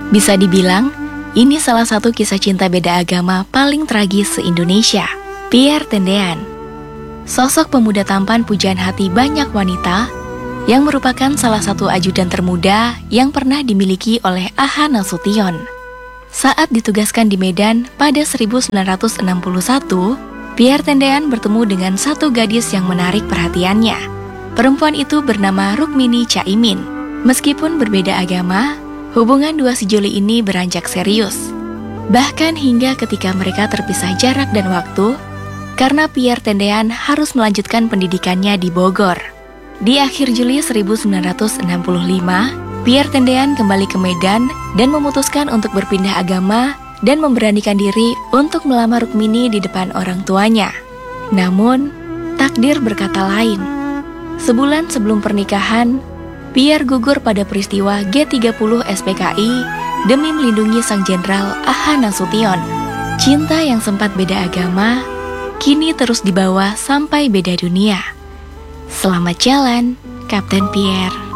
Bisa dibilang, ini salah satu kisah cinta beda agama paling tragis se-Indonesia. Pierre Tendean, sosok pemuda tampan pujaan hati banyak wanita yang merupakan salah satu ajudan termuda yang pernah dimiliki oleh A.H. Nasution. Saat ditugaskan di Medan pada 1961, Pierre Tendean bertemu dengan satu gadis yang menarik perhatiannya. Perempuan itu bernama Rukmini Caimin. Meskipun berbeda agama, hubungan dua sejoli ini beranjak serius. Bahkan hingga ketika mereka terpisah jarak dan waktu, karena Pierre Tendean harus melanjutkan pendidikannya di Bogor. Di akhir Juli 1965, Pierre Tendean kembali ke Medan dan memutuskan untuk berpindah agama dan memberanikan diri untuk melamar Rukmini di depan orang tuanya. Namun, takdir berkata lain. Sebulan sebelum pernikahan, Pierre gugur pada peristiwa G30 SPKI demi melindungi sang jenderal A.H. Nasution. Cinta yang sempat beda agama, kini terus dibawa sampai beda dunia. Selamat jalan, Kapten Pierre.